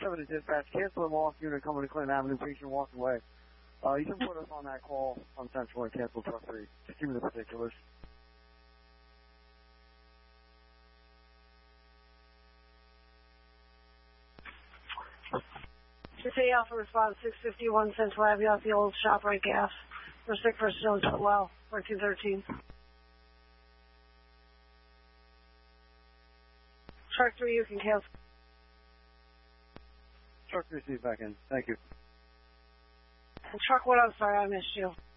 7 to dispatch. Cancel them off. Unit coming to Clinton Avenue. Patient walked away. You can put us on that call on Central and cancel truck 3. Just give me the particulars. 6A Alpha response 651 Central Avenue off the old ShopRite gas. For sick person Jones well, 1413. Truck 3, you can cancel. Truck 3, see you back in. Thank you. And truck 1, I'm sorry, I missed you.